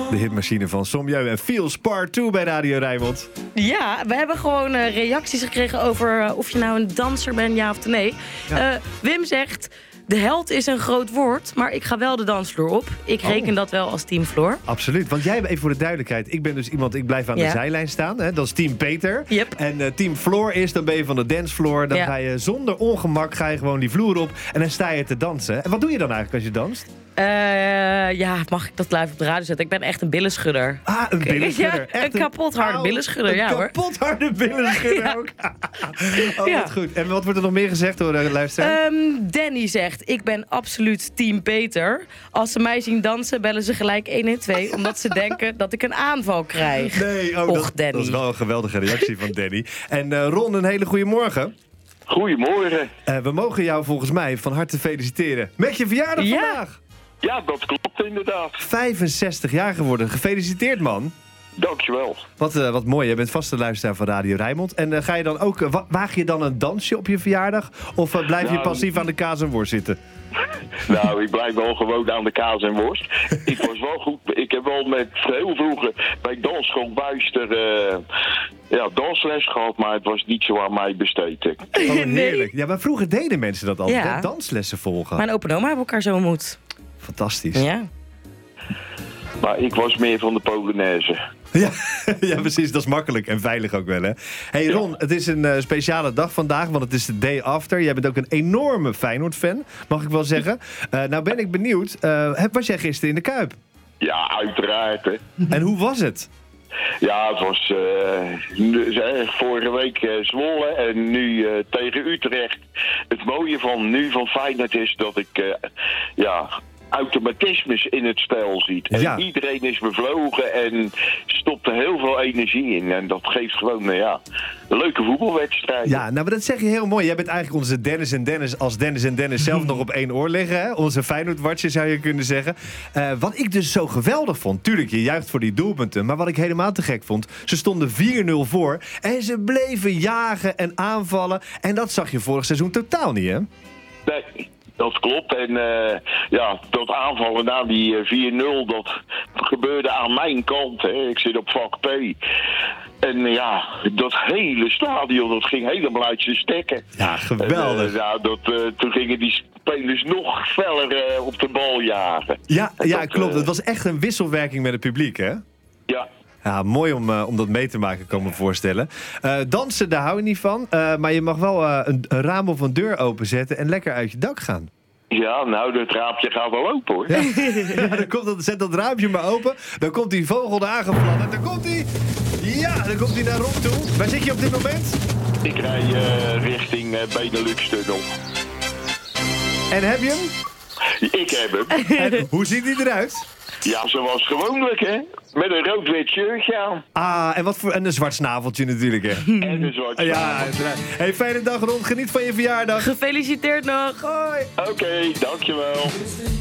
De hitmachine van Sommieu en Feels Part 2 bij Radio Rijnmond. Ja, we hebben gewoon reacties gekregen over of je nou een danser bent, ja of nee. Ja. Wim zegt, de held is een groot woord, maar ik ga wel de dansvloer op. Ik reken dat wel als Team Floor. Absoluut, want jij, even voor de duidelijkheid, ik ben dus iemand, ik blijf aan de zijlijn staan. Hè? Dat is Team Peter. Yep. En Team Floor is, dan ben je van de dancefloor. Dan ga je zonder ongemak gewoon die vloer op en dan sta je te dansen. En wat doe je dan eigenlijk als je danst? Mag ik dat live op de radio zetten? Ik ben echt een billenschudder. Ah, een billenschudder. Ja, een kapot harde billenschudder, ja hoor. Een kapot harde billenschudder ook. Wat goed. En wat wordt er nog meer gezegd door de luisteraar? Danny zegt, ik ben absoluut Team Peter. Als ze mij zien dansen, bellen ze gelijk 112... omdat ze denken dat ik een aanval krijg. Nee, Danny. Dat is wel een geweldige reactie van Danny. En Ron, een hele goede morgen. Goedemorgen. We mogen jou volgens mij van harte feliciteren met je verjaardag vandaag. Ja, dat klopt inderdaad. 65 jaar geworden. Gefeliciteerd, man. Dankjewel. Wat mooi. Je bent vaste luisteraar van Radio Rijnmond. En ga je dan ook, waag je dan een dansje op je verjaardag? Of blijf je passief aan de kaas en worst zitten? Nou, ik blijf wel gewoon aan de kaas en worst. Ik was wel goed. Ik heb wel met heel vroeger bij Dansschool Buister dansles gehad, maar het was niet zo aan mij besteed. Oh, heerlijk. Ja, maar vroeger deden mensen dat altijd, hè? Danslessen volgen. Mijn opa en oma hebben elkaar zo ontmoet. Fantastisch. Ja. Maar ik was meer van de Polonaise. Ja, precies. Dat is makkelijk en veilig ook wel, hè? Hey Ron, het is een speciale dag vandaag, want het is de day after. Jij bent ook een enorme Feyenoord-fan, mag ik wel zeggen. Nou ben ik benieuwd, was jij gisteren in de Kuip? Ja, uiteraard. Hè. En hoe was het? Ja, het was vorige week Zwolle en nu tegen Utrecht. Het mooie van Feyenoord is dat ik automatismes in het spel ziet. En iedereen is bevlogen en stopt er heel veel energie in. En dat geeft gewoon een leuke voetbalwedstrijd. Ja, nou, maar dat zeg je heel mooi. Jij bent eigenlijk onze Dennis en Dennis als Dennis en Dennis zelf nog op één oor liggen. Hè? Onze Feyenoord-watcher zou je kunnen zeggen. Wat ik dus zo geweldig vond. Tuurlijk, je juicht voor die doelpunten. Maar wat ik helemaal te gek vond. Ze stonden 4-0 voor. En ze bleven jagen en aanvallen. En dat zag je vorig seizoen totaal niet, hè? Nee. Dat klopt. En dat aanvallen na die 4-0, dat gebeurde aan mijn kant. Hè. Ik zit op vak P. En dat hele stadion, dat ging helemaal uit zijn stekken. Ja, geweldig. En, toen gingen die spelers nog feller op de bal jagen. Ja, klopt. Het was echt een wisselwerking met het publiek, hè? Ja. Ja, mooi om dat mee te maken, kan ik me voorstellen. Dansen, daar hou je niet van. Maar je mag wel een raam of een deur openzetten en lekker uit je dak gaan. Ja, nou, dat raampje gaat wel open, hoor. Zet dat raampje maar open. Dan komt die vogel er aangevladderd. Dan komt hij... Ja, dan komt hij naar Ron toe. Waar zit je op dit moment? Ik rij richting Benelux-tunnel. En heb je hem? Ik heb hem. En hoe ziet hij eruit? Ja, zoals gewoonlijk, hè. Met een rood-wit shirtje aan. Ah, en een zwart snaveltje natuurlijk, hè. En een zwart snaveltje. Ja, uiteraard. Hey, fijne dag, Ron. Geniet van je verjaardag. Gefeliciteerd nog. Hoi. Oké, dankjewel.